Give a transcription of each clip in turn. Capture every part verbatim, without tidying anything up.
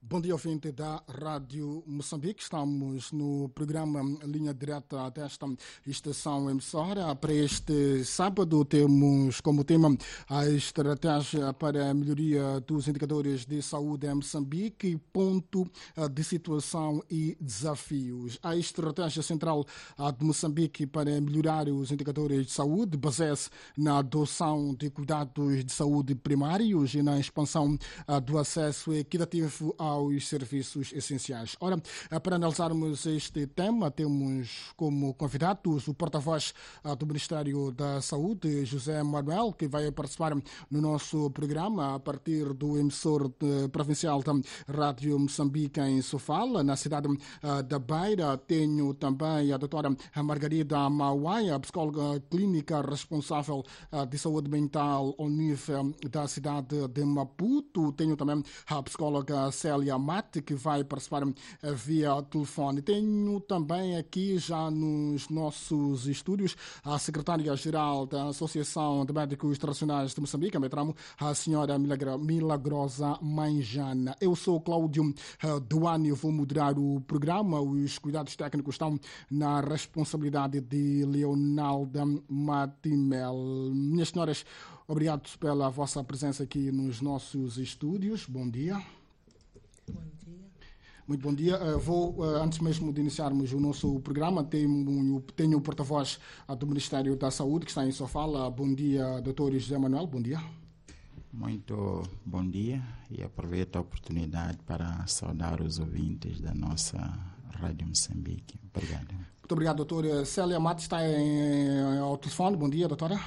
Bom dia, ouvinte da Rádio Moçambique. Estamos no programa Linha Direta desta estação emissora. Para este sábado temos como tema a estratégia para a melhoria dos indicadores de saúde em Moçambique, ponto de situação e desafios. A estratégia central de Moçambique para melhorar os indicadores de saúde baseia-se na adoção de cuidados de saúde primários e na expansão do acesso equitativo ao aos serviços essenciais. Ora, para analisarmos este tema, temos como convidados o porta-voz do Ministério da Saúde, José Manuel, que vai participar no nosso programa a partir do emissor provincial da Rádio Moçambique em Sofala, na cidade da Beira. Tenho também a doutora Margarida Mauaia, psicóloga clínica responsável de saúde mental ao nível da cidade de Maputo. Tenho também a psicóloga Célia Mate, que vai participar via telefone. Tenho também aqui, já nos nossos estúdios, a secretária-geral da Associação de Médicos Tradicionais de Moçambique, a Metramo, a senhora Milagrosa Manjana. Eu sou Cláudio Duane, vou moderar o programa. Os cuidados técnicos estão na responsabilidade de Leonalda Matimel. Minhas senhoras, obrigado pela vossa presença aqui nos nossos estúdios. Bom dia. Bom dia. Muito bom dia. Uh, vou, uh, antes mesmo de iniciarmos o nosso programa, tenho, tenho o porta-voz uh, do Ministério da Saúde, que está em Sofala. Bom dia, doutor José Manuel. Bom dia. Muito bom dia e aproveito a oportunidade para saudar os ouvintes da nossa Rádio Moçambique. Obrigado. Muito obrigado, doutor. Célia Mate está em, ao telefone. Bom dia, doutora.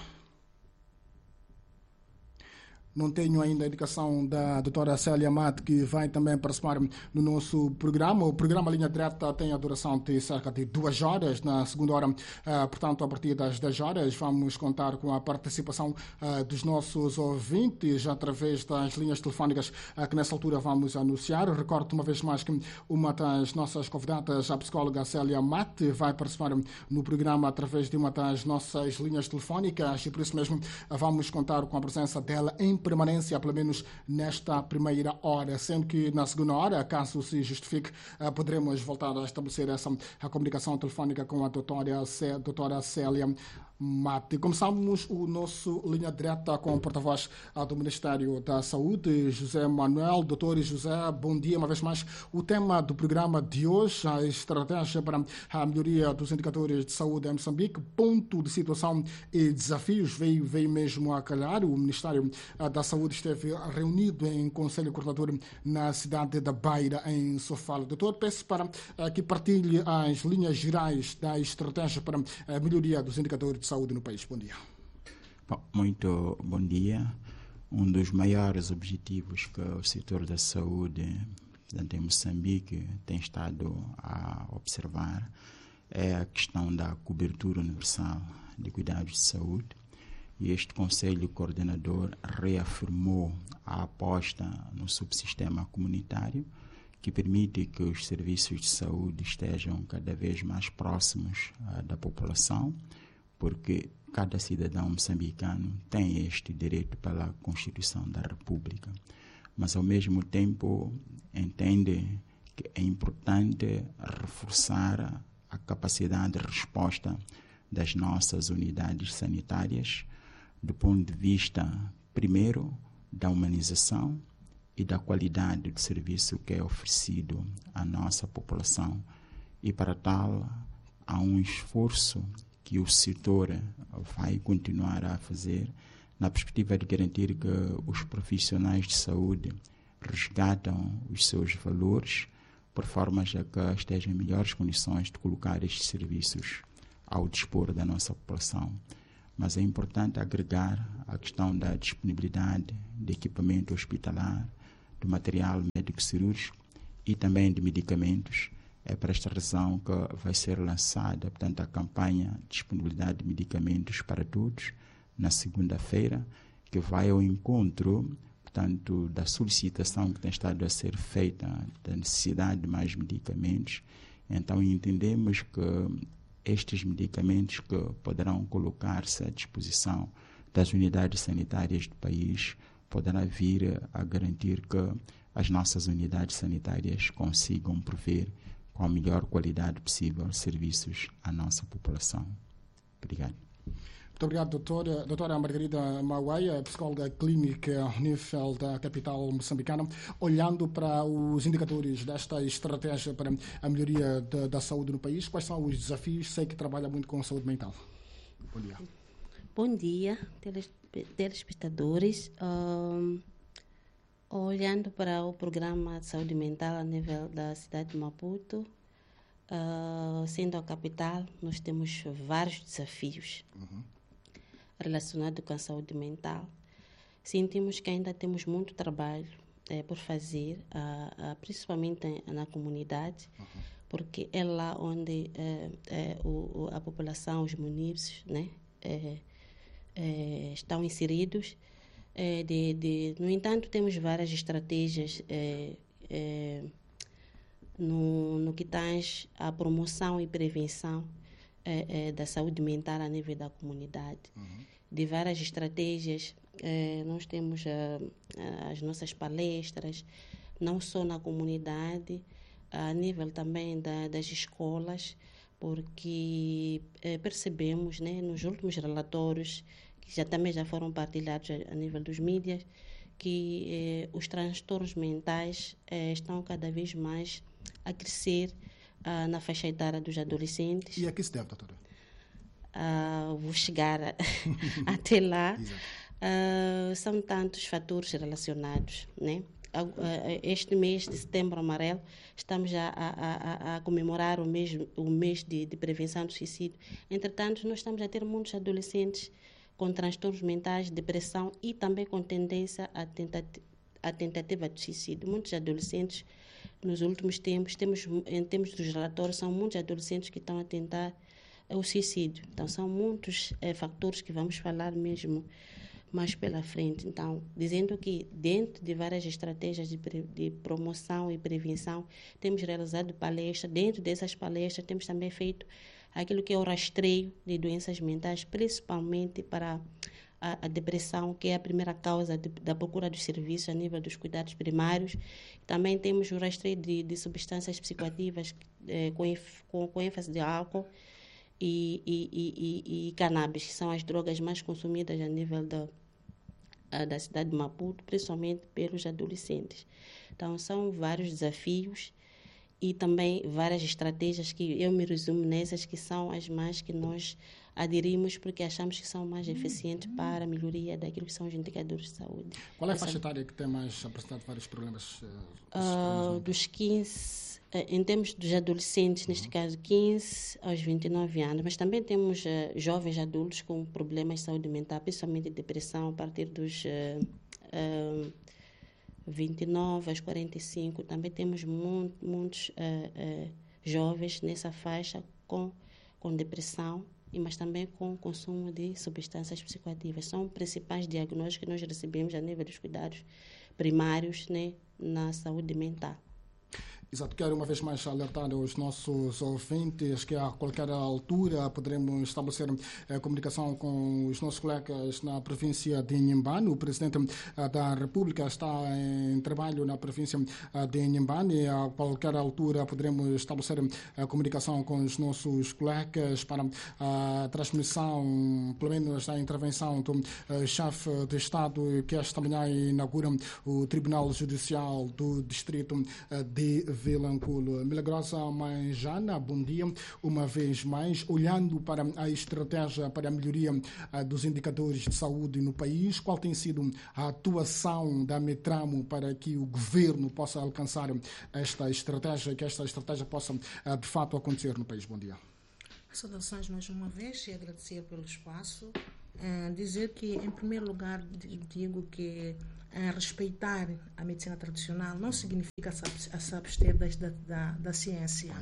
Não tenho ainda a indicação da doutora Célia Mate, que vai também participar no nosso programa. O programa Linha Direta tem a duração de cerca de duas horas. Na segunda hora, uh, portanto, a partir das dez horas, vamos contar com a participação uh, dos nossos ouvintes através das linhas telefónicas uh, que nessa altura vamos anunciar. Recordo uma vez mais que uma das nossas convidadas, a psicóloga Célia Mate, vai participar no programa através de uma das nossas linhas telefónicas e por isso mesmo uh, vamos contar com a presença dela em permanência, pelo menos nesta primeira hora, sendo que na segunda hora, caso se justifique, poderemos voltar a estabelecer essa a comunicação telefónica com a doutora, C, doutora Célia Mate. Começamos o nosso Linha Direta com o porta-voz do Ministério da Saúde, José Manuel. Doutor José, bom dia uma vez mais. O tema do programa de hoje, a estratégia para a melhoria dos indicadores de saúde em Moçambique, ponto de situação e desafios, veio, veio mesmo a calhar. O Ministério da Saúde esteve reunido em Conselho Coordenador na cidade da Beira, em Sofala. Doutor, peço para que partilhe as linhas gerais da estratégia para a melhoria dos indicadores de saúde no país. Bom dia. Bom, muito bom dia. Um dos maiores objetivos que o setor da saúde em Moçambique tem estado a observar é a questão da cobertura universal de cuidados de saúde. E este Conselho Coordenador reafirmou a aposta no subsistema comunitário, que permite que os serviços de saúde estejam cada vez mais próximos uh, da população, porque cada cidadão moçambicano tem este direito pela Constituição da República, mas ao mesmo tempo entende que é importante reforçar a capacidade de resposta das nossas unidades sanitárias do ponto de vista, primeiro, da humanização e da qualidade do serviço que é oferecido à nossa população. E para tal, há um esforço que o setor vai continuar a fazer na perspectiva de garantir que os profissionais de saúde resgatam os seus valores por forma a que estejam em melhores condições de colocar estes serviços ao dispor da nossa população. Mas é importante agregar a questão da disponibilidade de equipamento hospitalar, do material médico-cirúrgico e também de medicamentos. É por esta razão que vai ser lançada, portanto, a campanha de disponibilidade de medicamentos para todos, na segunda-feira, que vai ao encontro, portanto, da solicitação que tem estado a ser feita, da necessidade de mais medicamentos. Então, entendemos que estes medicamentos que poderão colocar-se à disposição das unidades sanitárias do país poderá vir a garantir que as nossas unidades sanitárias consigam prover com a melhor qualidade possível serviços à nossa população. Obrigado. Muito obrigado, doutora. Doutora Margarida Mauaia, psicóloga clínica a nível da capital moçambicana, olhando para os indicadores desta estratégia para a melhoria da, da saúde no país, quais são os desafios? Sei que trabalha muito com a saúde mental. Bom dia. Bom dia, telespectadores. Um, olhando para o programa de saúde mental a nível da cidade de Maputo, uh, sendo a capital, nós temos vários desafios uhum. relacionados com a saúde mental. Sentimos que ainda temos muito trabalho eh, por fazer, uh, uh, principalmente na comunidade, uhum. porque é lá onde eh, eh, o, a população, os munícipes, né, eh, eh, estão inseridos. Eh, de, de, no entanto, temos várias estratégias eh, eh, no, no que tange à promoção e prevenção eh, eh, da saúde mental a nível da comunidade. Uhum. De várias estratégias, eh, nós temos uh, as nossas palestras, não só na comunidade, a nível também da, das escolas, porque eh, percebemos, né, nos últimos relatórios, que já também já foram partilhados a, a nível dos mídias, que eh, os transtornos mentais eh, estão cada vez mais a crescer ah, na faixa etária dos adolescentes. E a que se deve, doutora? Uh, vou chegar até lá. Uh, são tantos fatores relacionados, né? Uh, uh, este mês de Setembro Amarelo estamos a, a, a, a comemorar o mês, o mês de, de prevenção do suicídio. Entretanto, nós estamos a ter muitos adolescentes com transtornos mentais, depressão e também com tendência à tentativa, à tentativa de suicídio. Muitos adolescentes, nos últimos tempos, temos, em termos dos relatórios, são muitos adolescentes que estão a tentar o suicídio. Então, são muitos é, fatores que vamos falar mesmo mais pela frente. Então, dizendo que dentro de várias estratégias de, pre, de promoção e prevenção, temos realizado palestras. Dentro dessas palestras, temos também feito aquilo que é o rastreio de doenças mentais, principalmente para a, a depressão, que é a primeira causa de, da procura dos serviços a nível dos cuidados primários. Também temos o rastreio de, de substâncias psicoativas é, com, com, com ênfase de álcool, E, e, e, e cannabis, que são as drogas mais consumidas a nível da, a, da cidade de Maputo, principalmente pelos adolescentes. Então, são vários desafios e também várias estratégias que eu me resumo nessas, que são as mais que nós aderimos porque achamos que são mais eficientes para a melhoria daquilo que são os indicadores de saúde. Qual é a faixa etária que tem mais apresentado vários problemas? Uh, uh, dos quinze... Em termos dos adolescentes, neste uhum. caso, quinze aos vinte e nove anos, mas também temos uh, jovens adultos com problemas de saúde mental, principalmente depressão, a partir dos uh, uh, vinte e nove aos quarenta e cinco. Também temos muito, muitos uh, uh, jovens nessa faixa com, com depressão, mas também com consumo de substâncias psicoativas. São os principais diagnósticos que nós recebemos a nível dos cuidados primários, né, na saúde mental. Exato, quero uma vez mais alertar os nossos ouvintes que a qualquer altura poderemos estabelecer eh, comunicação com os nossos colegas na província de Inhambane. O Presidente eh, da República está em trabalho na província eh, de Inhambane e a qualquer altura poderemos estabelecer eh, comunicação com os nossos colegas para a transmissão, pelo menos a intervenção do eh, chefe de Estado, que esta manhã inaugura o Tribunal Judicial do Distrito eh, de Vilanculo. Milagrosa Manjana, bom dia. Uma vez mais, olhando para a estratégia para a melhoria uh, dos indicadores de saúde no país, qual tem sido a atuação da Metramo para que o governo possa alcançar esta estratégia, que esta estratégia possa uh, de fato acontecer no país? Bom dia. Saudações mais uma vez e agradecer pelo espaço. Uh, dizer que, em primeiro lugar, digo que uh, respeitar a medicina tradicional não significa se abster da, da, da ciência,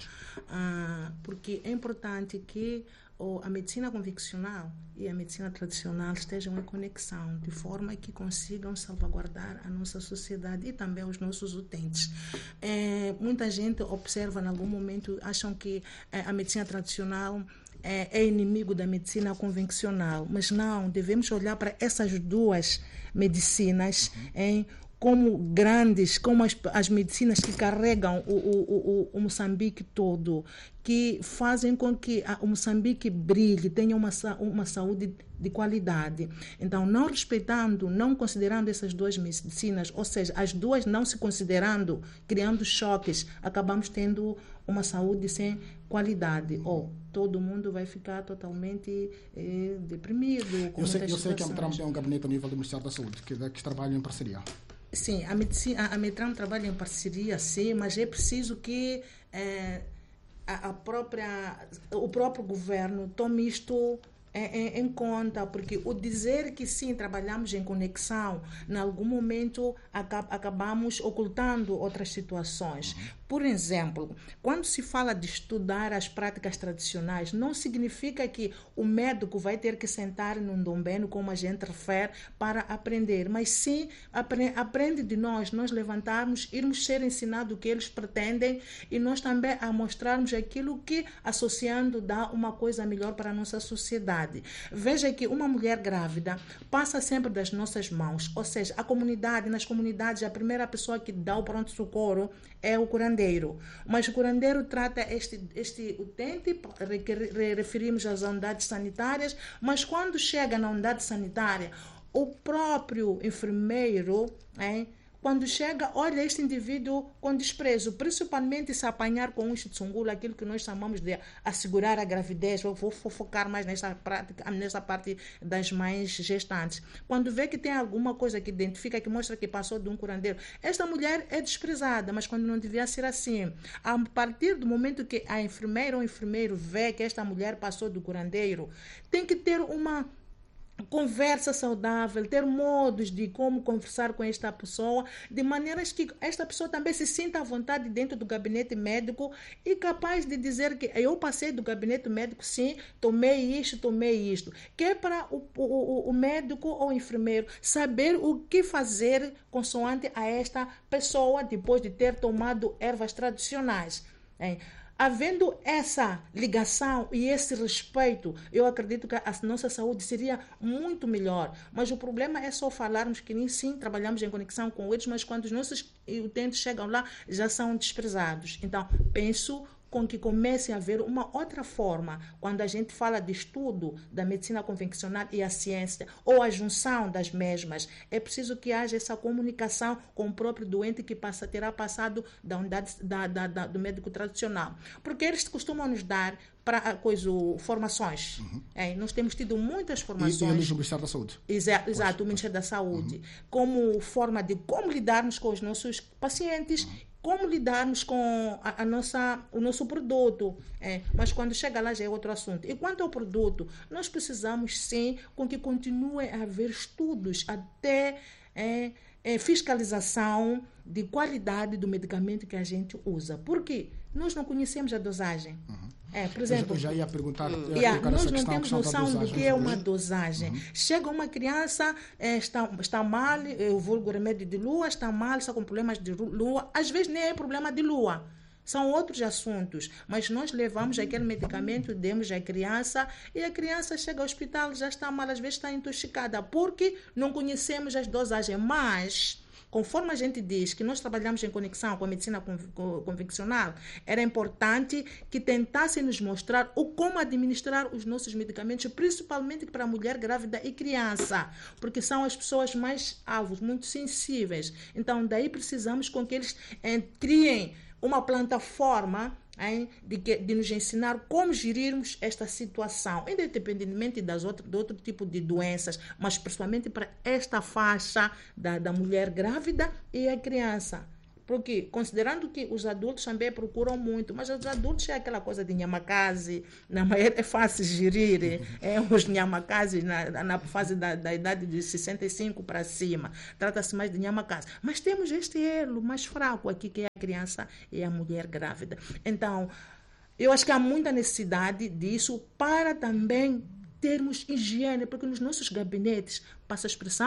uh, porque é importante que oh, a medicina convencional e a medicina tradicional estejam em conexão, de forma que consigam salvaguardar a nossa sociedade e também os nossos utentes. É, muita gente observa, em algum momento, acham que é, a medicina tradicional é, é inimigo da medicina convencional, mas não, devemos olhar para essas duas medicinas em como grandes, como as, as medicinas que carregam o, o, o, o Moçambique todo, que fazem com que a, o Moçambique brilhe, tenha uma, uma saúde de qualidade. Então, não respeitando, não considerando essas duas medicinas, ou seja, as duas não se considerando, criando choques, acabamos tendo uma saúde sem qualidade. Ou todo mundo vai ficar totalmente eh, deprimido. Com eu sei, eu sei que a situações. Metram tem um gabinete a nível do Ministério da Saúde, que, que trabalha em parceria. Sim, a, medicina, a Metram trabalha em parceria, sim, mas é preciso que eh, a, a própria, o próprio governo tome isto em, em conta, porque o dizer que sim, trabalhamos em conexão, em algum momento acab, acabamos ocultando outras situações. Por exemplo, quando se fala de estudar as práticas tradicionais, não significa que o médico vai ter que sentar num dombeno, como a gente refere, para aprender, mas sim apre- aprende de nós, nós levantarmos, irmos ser ensinados o que eles pretendem e nós também a mostrarmos aquilo que, associando, dá uma coisa melhor para a nossa sociedade. Veja que uma mulher grávida passa sempre das nossas mãos, ou seja, a comunidade, nas comunidades, a primeira pessoa que dá o pronto-socorro é o curandeiro. Mas o curandeiro trata este, este utente, referimos às unidades sanitárias, mas quando chega na unidade sanitária, o próprio enfermeiro, hein, quando chega, olha este indivíduo com desprezo, principalmente se apanhar com um tsungula, aquilo que nós chamamos de assegurar a gravidez. Eu vou focar mais nessa prática, nessa parte das mães gestantes. Quando vê que tem alguma coisa que identifica, que mostra que passou de um curandeiro, esta mulher é desprezada, mas quando não devia ser assim. A partir do momento que a enfermeira ou o enfermeiro vê que esta mulher passou do curandeiro, tem que ter uma conversa saudável, ter modos de como conversar com esta pessoa, de maneiras que esta pessoa também se sinta à vontade dentro do gabinete médico e capaz de dizer que eu passei do gabinete médico, sim, tomei isto, tomei isto. Que é para o, o, o médico ou o enfermeiro saber o que fazer consoante a esta pessoa depois de ter tomado ervas tradicionais. Hein? Havendo essa ligação e esse respeito, eu acredito que a nossa saúde seria muito melhor. Mas o problema é só falarmos que nem sim, trabalhamos em conexão com eles, mas quando os nossos utentes chegam lá, já são desprezados. Então, penso com que comece a haver uma outra forma, quando a gente fala de estudo da medicina convencional e a ciência, ou a junção das mesmas, é preciso que haja essa comunicação com o próprio doente que passa, terá passado da unidade da, da, da, do médico tradicional. Porque eles costumam nos dar para coisa, formações. Uhum. É, nós temos tido muitas formações. E, e o Ministério da Saúde. Exato, exato o Ministério da Saúde. Uhum. Como forma de como lidarmos com os nossos pacientes, uhum. Como lidarmos com a, a nossa, o nosso produto. É, mas quando chega lá já é outro assunto. E quanto ao produto, nós precisamos sim com que continue a haver estudos até é, é, fiscalização de qualidade do medicamento que a gente usa. Por quê? Nós não conhecemos a dosagem. Uhum. É, por exemplo, eu já ia perguntar. Hum. Yeah, nós não questão, temos noção do que é uma dosagem. Uhum. Chega uma criança, é, está, está mal, é, o vulgo remédio de lua, está mal, está com problemas de lua. Às vezes nem é problema de lua. São outros assuntos. Mas nós levamos aquele medicamento, demos à criança e a criança chega ao hospital, já está mal, às vezes está intoxicada, porque não conhecemos as dosagens. Mas conforme a gente diz que nós trabalhamos em conexão com a medicina convencional, era importante que tentassem nos mostrar o como administrar os nossos medicamentos, principalmente para a mulher grávida e criança, porque são as pessoas mais alvos, muito sensíveis. Então, daí precisamos com que eles eh, criem uma plataforma hein, de, que, de nos ensinar como gerirmos esta situação, independentemente das outras, de outro tipo de doenças, mas principalmente para esta faixa da, da mulher grávida e a criança. Porque, considerando que os adultos também procuram muito, mas os adultos é aquela coisa de nhamakazi, é fácil gerir, é, os nhamakazi na, na fase da, da idade de sessenta e cinco para cima, trata-se mais de nhamakazi. Mas temos este elo mais fraco aqui, que é a criança e a mulher grávida. Então, eu acho que há muita necessidade disso para também termos higiene, porque nos nossos gabinetes, passa a expressão,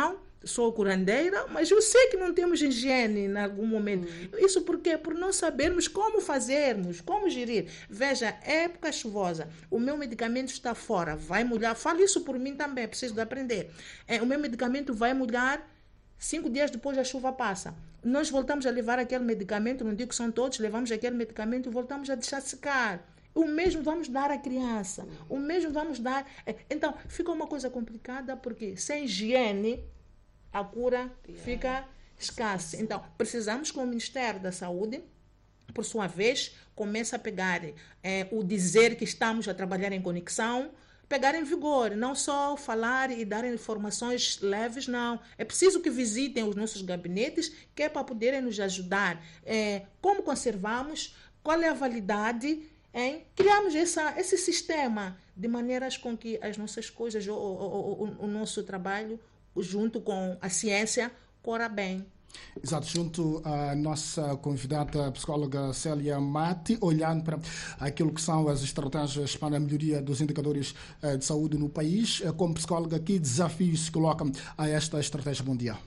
sou curandeira, mas eu sei que não temos higiene em algum momento. Uhum. Isso por quê? Por não sabermos como fazermos, como gerir. Veja, época chuvosa, o meu medicamento está fora, vai molhar. Fala isso por mim também, preciso de aprender. É, o meu medicamento vai molhar, cinco dias depois a chuva passa. Nós voltamos a levar aquele medicamento, não digo que são todos, levamos aquele medicamento e voltamos a deixar secar. O mesmo vamos dar à criança, o mesmo vamos dar... Então, fica uma coisa complicada, porque sem higiene, a cura fica escassa. Então, precisamos que o Ministério da Saúde, por sua vez, comece a pegar é, o dizer que estamos a trabalhar em conexão, pegar em vigor, não só falar e dar informações leves, não. É preciso que visitem os nossos gabinetes, que é para poderem nos ajudar. É, como conservamos, qual é a validade, em criarmos essa, esse sistema de maneiras com que as nossas coisas, o, o, o, o nosso trabalho, junto com a ciência, corra bem. Exato, junto à nossa convidada a psicóloga Célia Mati, olhando para aquilo que são as estratégias para a melhoria dos indicadores de saúde no país. Como psicóloga, que desafios se colocam a esta estratégia? Bom dia.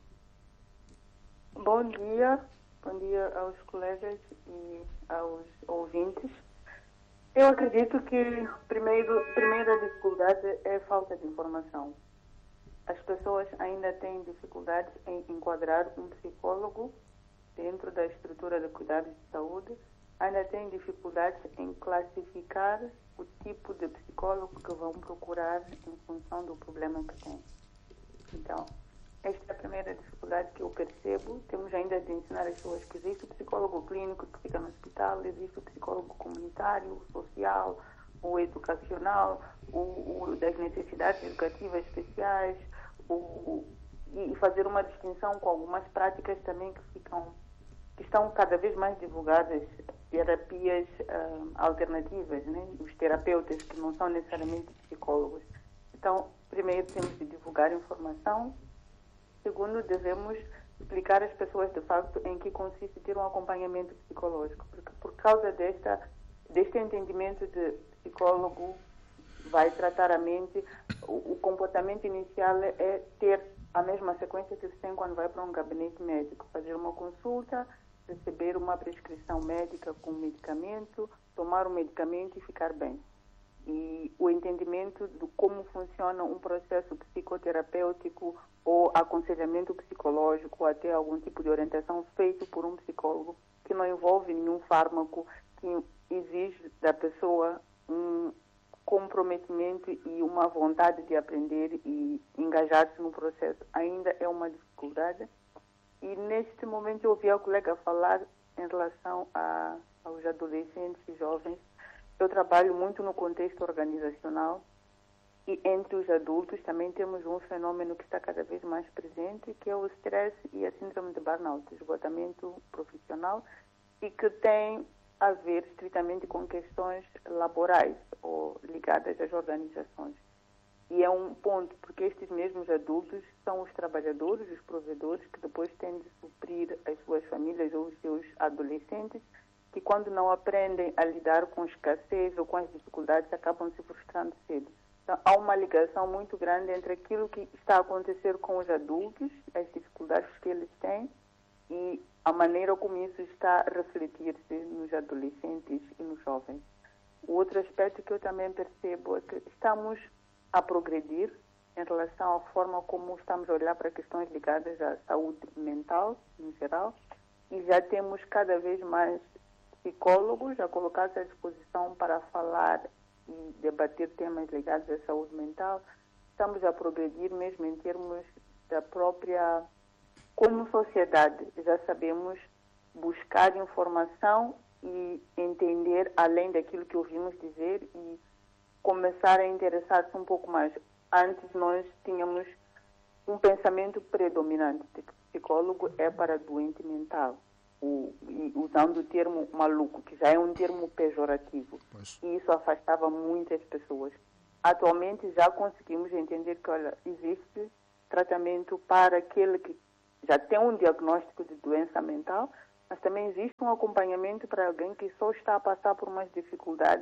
Bom dia, bom dia aos colegas e aos ouvintes. Eu acredito que primeiro, primeira dificuldade é a falta de informação. As pessoas ainda têm dificuldades em enquadrar um psicólogo dentro da estrutura de cuidados de saúde, ainda têm dificuldades em classificar o tipo de psicólogo que vão procurar em função do problema que têm. Então, esta é a primeira dificuldade que eu percebo. Temos ainda de ensinar as pessoas que existe o psicólogo clínico que fica no hospital, existe o psicólogo comunitário, social, o educacional, o, o das necessidades educativas especiais, o, e fazer uma distinção com algumas práticas também que ficam, que estão cada vez mais divulgadas, terapias uh, alternativas, né? Os terapeutas que não são necessariamente psicólogos. Então, primeiro temos de divulgar informação. Segundo, devemos explicar às pessoas de facto em que consiste ter um acompanhamento psicológico, porque por causa desta deste entendimento de psicólogo vai tratar a mente, o, o comportamento inicial é ter a mesma sequência que se tem quando vai para um gabinete médico, fazer uma consulta, receber uma prescrição médica com medicamento, tomar o medicamento e ficar bem. E o entendimento de como funciona um processo psicoterapêutico ou aconselhamento psicológico ou até algum tipo de orientação feito por um psicólogo que não envolve nenhum fármaco, que exige da pessoa um comprometimento e uma vontade de aprender e engajar-se no processo, ainda é uma dificuldade. E neste momento eu ouvi a colega falar em relação a, aos adolescentes e jovens. Eu trabalho muito no contexto organizacional e entre os adultos também temos um fenômeno que está cada vez mais presente, que é o stress e a síndrome de burnout, esgotamento profissional, e que tem a ver estritamente com questões laborais ou ligadas às organizações. E é um ponto, porque estes mesmos adultos são os trabalhadores, os provedores, que depois têm de suprir as suas famílias ou os seus adolescentes, que quando não aprendem a lidar com escassez ou com as dificuldades, acabam se frustrando cedo. Então, há uma ligação muito grande entre aquilo que está a acontecer com os adultos, as dificuldades que eles têm, e a maneira como isso está a refletir-se nos adolescentes e nos jovens. O outro aspecto que eu também percebo é que estamos a progredir em relação à forma como estamos a olhar para questões ligadas à saúde mental, em geral, e já temos cada vez mais psicólogos a colocar-se à disposição para falar e debater temas ligados à saúde mental. Estamos a progredir mesmo em termos da própria... Como sociedade, já sabemos buscar informação e entender além daquilo que ouvimos dizer e começar a interessar-se um pouco mais. Antes nós tínhamos um pensamento predominante de que o psicólogo é para doente mental, o, e usando o termo maluco, que já é um termo pejorativo. Pois. E isso afastava muitas pessoas. Atualmente já conseguimos entender que, olha, existe tratamento para aquele que já tem um diagnóstico de doença mental, mas também existe um acompanhamento para alguém que só está a passar por umas dificuldades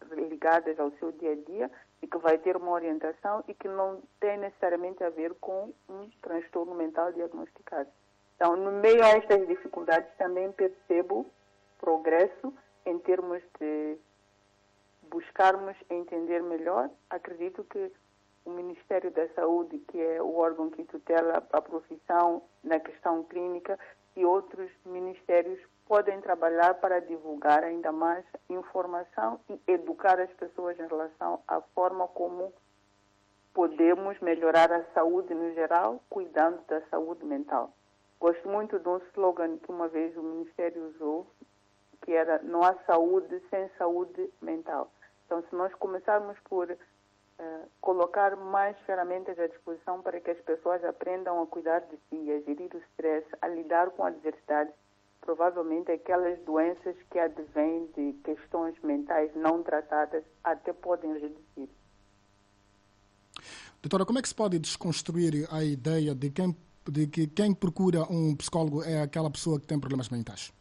ligadas ao seu dia a dia e que vai ter uma orientação e que não tem necessariamente a ver com um transtorno mental diagnosticado. Então, no meio a estas dificuldades, também percebo progresso em termos de buscarmos entender melhor. Acredito que o Ministério da Saúde, que é o órgão que tutela a profissão na questão clínica, e outros ministérios podem trabalhar para divulgar ainda mais informação e educar as pessoas em relação à forma como podemos melhorar a saúde no geral, cuidando da saúde mental. Gosto muito de um slogan que uma vez o Ministério usou, que era: não há saúde sem saúde mental. Então, se nós começarmos por uh, colocar mais ferramentas à disposição para que as pessoas aprendam a cuidar de si, a gerir o stress, a lidar com a adversidade, provavelmente aquelas doenças que advêm de questões mentais não tratadas até podem reduzir. Doutora, como é que se pode desconstruir a ideia de, quem, de que quem procura um psicólogo é aquela pessoa que tem problemas mentais?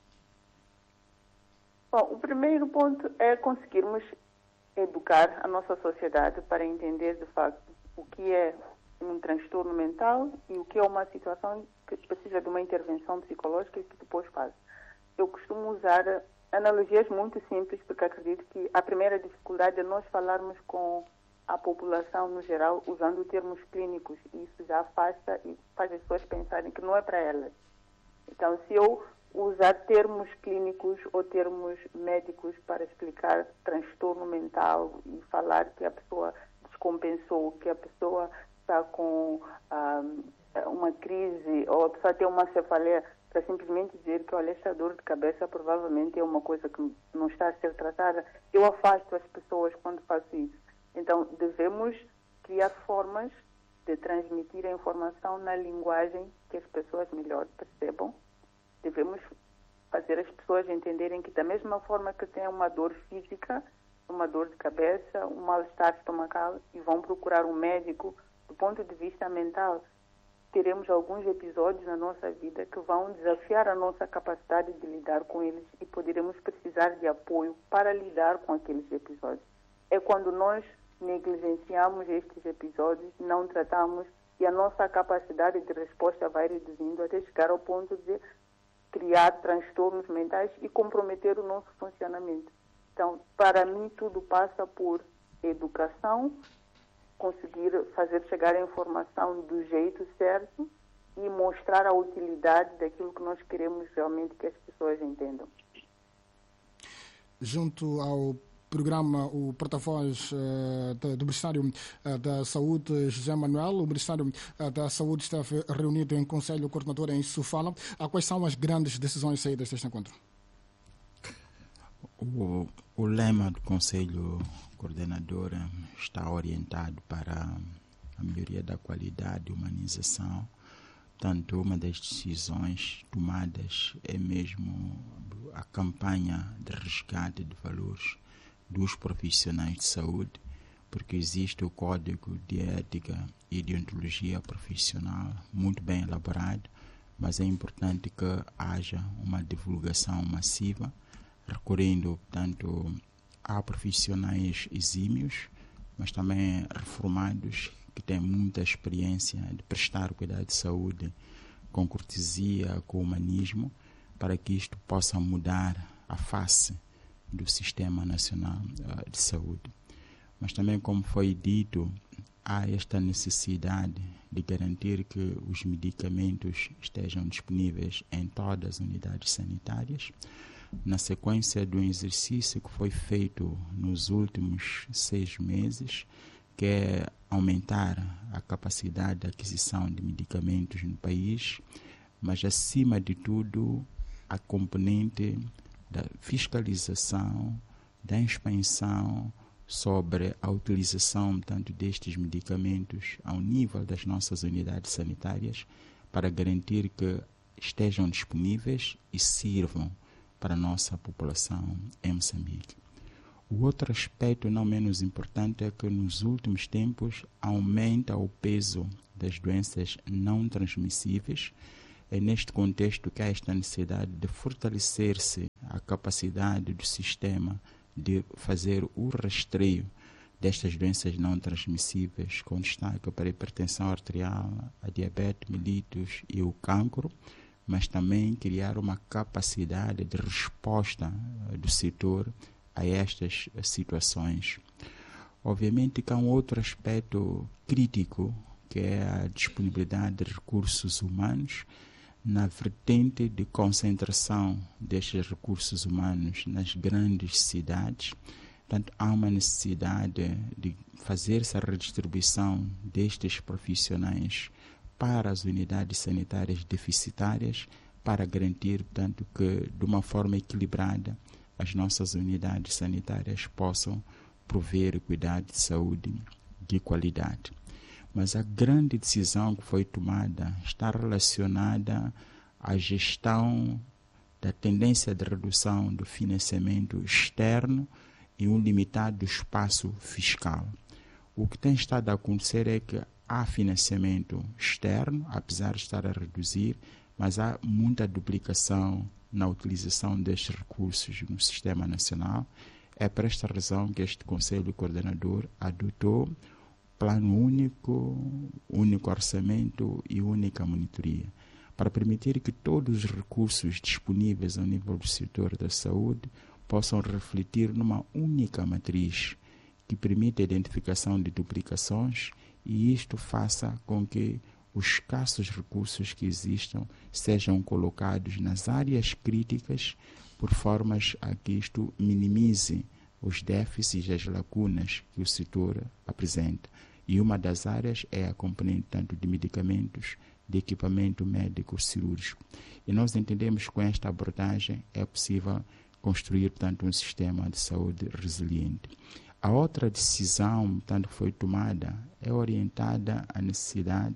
Bom, o primeiro ponto é conseguirmos educar a nossa sociedade para entender, de facto, o que é um transtorno mental e o que é uma situação que precisa de uma intervenção psicológica e que depois faz. Eu costumo usar analogias muito simples, porque acredito que a primeira dificuldade é nós falarmos com a população no geral usando termos clínicos, e isso já afasta e faz as pessoas pensarem que não é para elas. Então, se eu usar termos clínicos ou termos médicos para explicar transtorno mental e falar que a pessoa descompensou, que a pessoa está com ah, uma crise ou a pessoa tem uma cefaleia, para simplesmente dizer que, olha, esta dor de cabeça provavelmente é uma coisa que não está a ser tratada, eu afasto as pessoas quando faço isso. Então, devemos criar formas de transmitir a informação na linguagem que as pessoas melhor percebam. Devemos fazer as pessoas entenderem que, da mesma forma que têm uma dor física, uma dor de cabeça, um mal-estar estomacal e vão procurar um médico, do ponto de vista mental, teremos alguns episódios na nossa vida que vão desafiar a nossa capacidade de lidar com eles e poderemos precisar de apoio para lidar com aqueles episódios. É quando nós negligenciamos estes episódios, não tratamos, e a nossa capacidade de resposta vai reduzindo até chegar ao ponto de criar transtornos mentais e comprometer o nosso funcionamento. Então, para mim, tudo passa por educação, conseguir fazer chegar a informação do jeito certo e mostrar a utilidade daquilo que nós queremos realmente que as pessoas entendam. Junto ao programa, o porta-voz uh, do Ministério uh, da Saúde, José Manuel, o Ministério uh, da Saúde esteve reunido em Conselho Coordenador em Sofala. Uh, quais são as grandes decisões saídas deste encontro? O, o lema do Conselho Coordenador está orientado para a melhoria da qualidade e humanização. Portanto, uma das decisões tomadas é mesmo a campanha de resgate de valores dos profissionais de saúde, porque existe o Código de Ética e de Deontologia Profissional muito bem elaborado, mas é importante que haja uma divulgação massiva, recorrendo, portanto, a profissionais exímios, mas também reformados, que têm muita experiência de prestar cuidado de saúde com cortesia, com humanismo, para que isto possa mudar a face do Sistema Nacional uh, de Saúde. Mas também, como foi dito, há esta necessidade de garantir que os medicamentos estejam disponíveis em todas as unidades sanitárias, na sequência do exercício que foi feito nos últimos seis meses, que é aumentar a capacidade de aquisição de medicamentos no país, mas, acima de tudo, a componente da fiscalização, da inspeção sobre a utilização, tanto destes medicamentos ao nível das nossas unidades sanitárias, para garantir que estejam disponíveis e sirvam para a nossa população em Moçambique. O outro aspecto não menos importante é que nos últimos tempos aumenta o peso das doenças não transmissíveis. É neste contexto que há esta necessidade de fortalecer-se a capacidade do sistema de fazer o rastreio destas doenças não transmissíveis, com destaque para a hipertensão arterial, a diabetes mellitus e o cancro, mas também criar uma capacidade de resposta do setor a estas situações. Obviamente que há um outro aspecto crítico, que é a disponibilidade de recursos humanos, na vertente de concentração destes recursos humanos nas grandes cidades. Portanto, há uma necessidade de fazer essa redistribuição destes profissionais para as unidades sanitárias deficitárias, para garantir, portanto, que de uma forma equilibrada as nossas unidades sanitárias possam prover cuidado de saúde de qualidade. Mas a grande decisão que foi tomada está relacionada à gestão da tendência de redução do financiamento externo e um limitado espaço fiscal. O que tem estado a acontecer é que há financiamento externo, apesar de estar a reduzir, mas há muita duplicação na utilização destes recursos no sistema nacional. É por esta razão que este Conselho Coordenador adotou plano único, único orçamento e única monitoria, para permitir que todos os recursos disponíveis ao nível do setor da saúde possam refletir numa única matriz que permita a identificação de duplicações e isto faça com que os escassos recursos que existam sejam colocados nas áreas críticas por formas a que isto minimize os déficits e as lacunas que o setor apresenta. E uma das áreas é a componente tanto de medicamentos, de equipamento médico cirúrgico. E nós entendemos que com esta abordagem é possível construir, portanto, um sistema de saúde resiliente. A outra decisão, portanto, que foi tomada é orientada à necessidade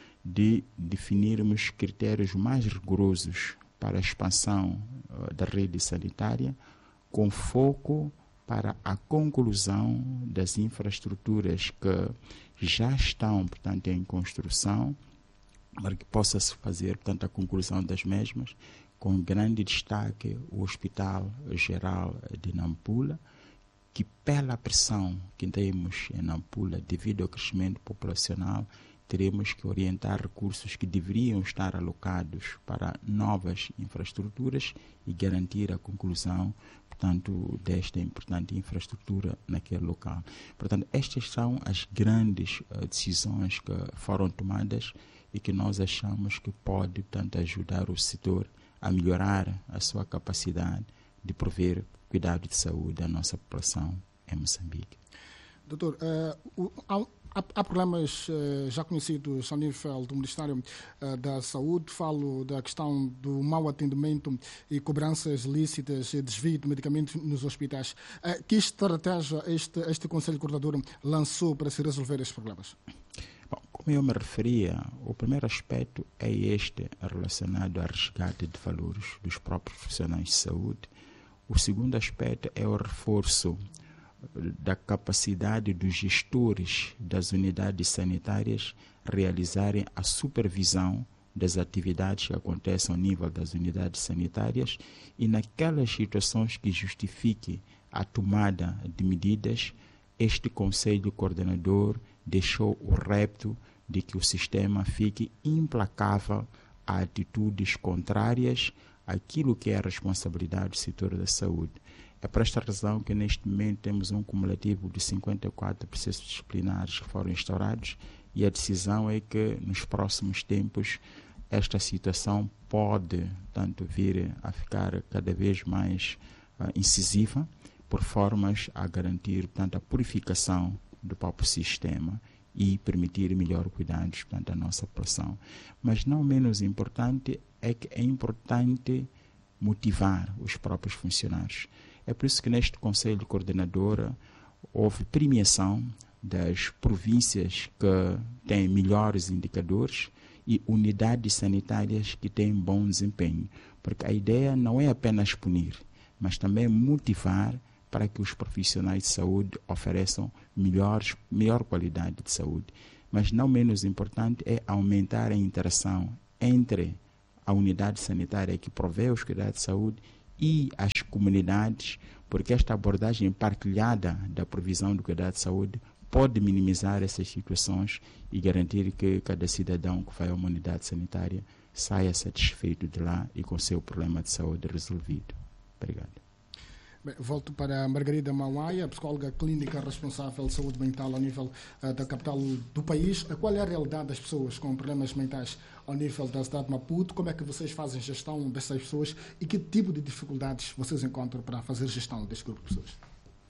de definirmos critérios mais rigorosos para a expansão uh, da rede sanitária, com foco para a conclusão das infraestruturas que já estão, portanto, em construção, para que possa-se fazer, portanto, a conclusão das mesmas, com grande destaque o Hospital Geral de Nampula, que pela pressão que temos em Nampula, devido ao crescimento populacional, teremos que orientar recursos que deveriam estar alocados para novas infraestruturas e garantir a conclusão, portanto, desta importante infraestrutura naquele local. Portanto, estas são as grandes uh, decisões que foram tomadas e que nós achamos que pode, portanto, ajudar o setor a melhorar a sua capacidade de prover cuidado de saúde à nossa população em Moçambique. Doutor, uh, há, há problemas uh, já conhecidos ao nível do Ministério uh, da Saúde. Falo da questão do mau atendimento e cobranças lícitas e desvio de medicamentos nos hospitais. Uh, que estratégia este, este Conselho Coordenador lançou para se resolver estes problemas? Bom, como eu me referia, o primeiro aspecto é este relacionado ao resgate de valores dos próprios profissionais de saúde. O segundo aspecto é o reforço da capacidade dos gestores das unidades sanitárias realizarem a supervisão das atividades que acontecem ao nível das unidades sanitárias e naquelas situações que justifiquem a tomada de medidas, este Conselho Coordenador deixou o repto de que o sistema fique implacável a atitudes contrárias àquilo que é a responsabilidade do setor da saúde. É por esta razão que neste momento temos um cumulativo de cinquenta e quatro processos disciplinares que foram instaurados e a decisão é que nos próximos tempos esta situação pode tanto vir a ficar cada vez mais uh, incisiva por formas a garantir tanto a purificação do próprio sistema e permitir melhor cuidados portanto, à nossa população. Mas não menos importante é que é importante motivar os próprios funcionários. É por isso que neste Conselho Coordenador houve premiação das províncias que têm melhores indicadores e unidades sanitárias que têm bom desempenho. Porque a ideia não é apenas punir, mas também motivar para que os profissionais de saúde ofereçam melhores, melhor qualidade de saúde. Mas não menos importante é aumentar a interação entre a unidade sanitária que provê os cuidados de saúde e as comunidades, porque esta abordagem partilhada da provisão do cuidado de saúde pode minimizar essas situações e garantir que cada cidadão que vai a uma unidade sanitária saia satisfeito de lá e com o seu problema de saúde resolvido. Obrigado. Bem, volto para a Margarida Mauaia, psicóloga clínica responsável de saúde mental ao nível uh, da capital do país. Qual é a realidade das pessoas com problemas mentais ao nível da cidade de Maputo? Como é que vocês fazem gestão dessas pessoas e que tipo de dificuldades vocês encontram para fazer gestão deste grupo de pessoas?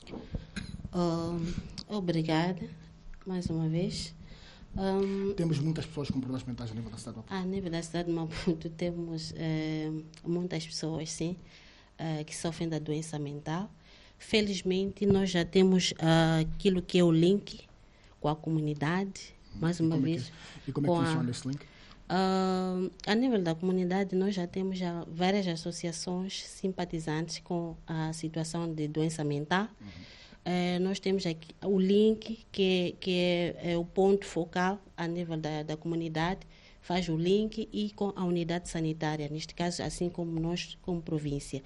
Um, obrigada, mais uma vez. Um, temos muitas pessoas com problemas mentais a nível da cidade de Maputo? A nível da cidade de Maputo temos uh, muitas pessoas, sim, uh, que sofrem da doença mental. Felizmente, nós já temos uh, aquilo que é o link com a comunidade, mais uma vez. É que, e como é que funciona a, esse link? Uh, a nível da comunidade, nós já temos já várias associações simpatizantes com a situação de doença mental. Uhum. Uh, nós temos aqui o link, que, é, que é, é o ponto focal a nível da, da comunidade, faz o link e com a unidade sanitária, neste caso, assim como nós, como província.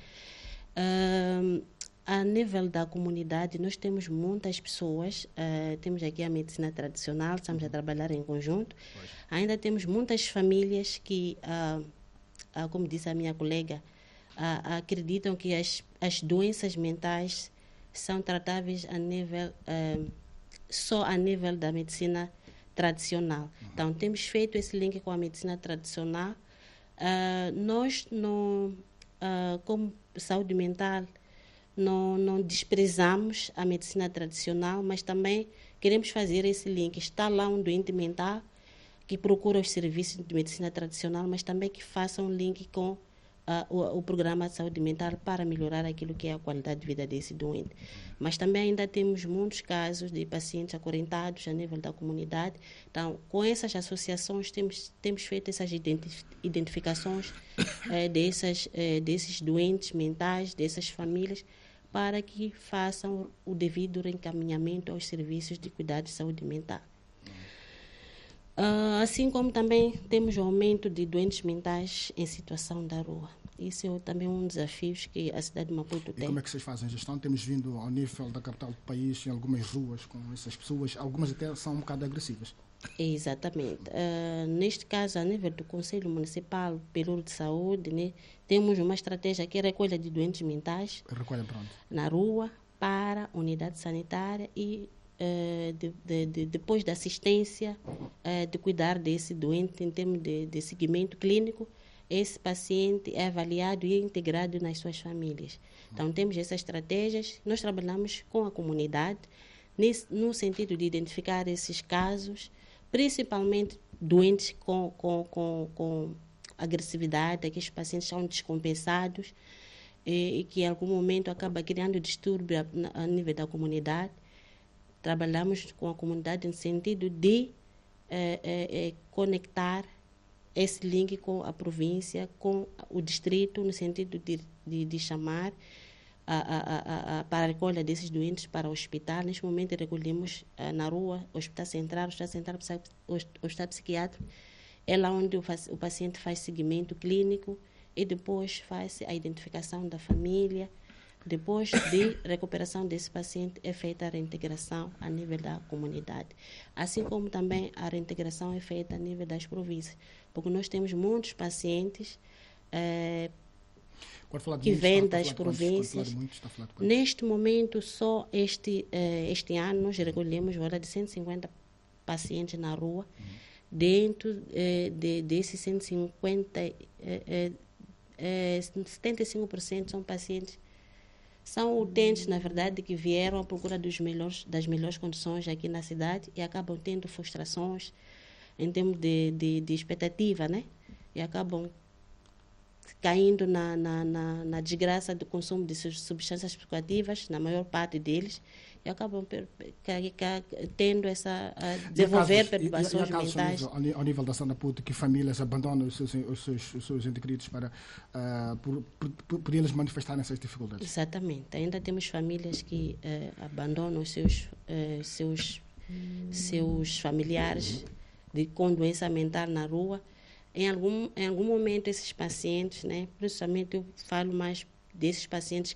Uh, a nível da comunidade, nós temos muitas pessoas, uh, temos aqui a medicina tradicional, estamos a trabalhar em conjunto. Pois. Ainda temos muitas famílias que, uh, uh, como disse a minha colega, uh, acreditam que as, as doenças mentais são tratáveis a nível, uh, só a nível da medicina tradicional. Uhum. Então, temos feito esse link com a medicina tradicional. Uh, nós, no, uh, como saúde mental, não, não desprezamos a medicina tradicional, mas também queremos fazer esse link. Está lá um doente mental que procura os serviços de medicina tradicional, mas também que faça um link com Uh, o, o programa de saúde mental para melhorar aquilo que é a qualidade de vida desse doente. Mas também ainda temos muitos casos de pacientes acorrentados a nível da comunidade. Então, com essas associações, temos, temos feito essas identif identificações eh, dessas, eh, desses doentes mentais, dessas famílias, para que façam o devido reencaminhamento aos serviços de cuidado de saúde mental. Uh, assim como também temos o aumento de doentes mentais em situação da rua. Isso é também um desafio que a cidade de Maputo tem. E como é que vocês fazem a gestão? Temos vindo ao nível da capital do país, em algumas ruas com essas pessoas, algumas até são um bocado agressivas. Exatamente. Uh, neste caso, a nível do Conselho Municipal Pelouro de Saúde, né, temos uma estratégia que é a recolha de doentes mentais. Recolha pronto. Na rua, para a unidade sanitária e Uh, de, de, de, depois da assistência, uh, de cuidar desse doente em termos de, de seguimento clínico, esse paciente é avaliado e integrado nas suas famílias. Então, temos essas estratégias. Nós trabalhamos com a comunidade nesse, no sentido de identificar esses casos, principalmente doentes com, com, com, com agressividade, que os pacientes são descompensados e, e que em algum momento acaba criando distúrbio a, a nível da comunidade. Trabalhamos com a comunidade no sentido de eh, eh, conectar esse link com a província, com o distrito, no sentido de, de, de chamar a, a, a, a, para a recolha desses doentes para o hospital. Neste momento, recolhemos uh, na rua, Hospital Central, Hospital Central, Hospital Psiquiátrico, é lá onde o, o paciente faz seguimento clínico e depois faz a identificação da família. Depois de recuperação desse paciente, é feita a reintegração a nível da comunidade. Assim como também a reintegração é feita a nível das províncias. Porque nós temos muitos pacientes eh, que vêm das províncias. Neste momento, só este, eh, este ano, nós recolhemos volta de cento e cinquenta pacientes na rua. Uhum. Dentro eh, de, desses cento e cinquenta, eh, eh, eh, setenta e cinco por cento são pacientes. São utentes, na verdade, que vieram à procura dos melhores, das melhores condições aqui na cidade e acabam tendo frustrações em termos de, de, de expectativa, né? E acabam caindo na, na, na, na desgraça do consumo de substâncias psicoativas, na maior parte deles, e acabam per, per, tendo essa, a desenvolver perturbações mentais. Ao nível, ao nível da Sanaputo, que famílias abandonam os seus, os seus, os seus entes queridos para, uh, por, por, por eles manifestarem essas dificuldades? Exatamente. Ainda temos famílias que uh, abandonam os seus, uh, seus, hum. seus familiares de, com doença mental na rua. Em algum, em algum momento, esses pacientes, né, principalmente eu falo mais desses pacientes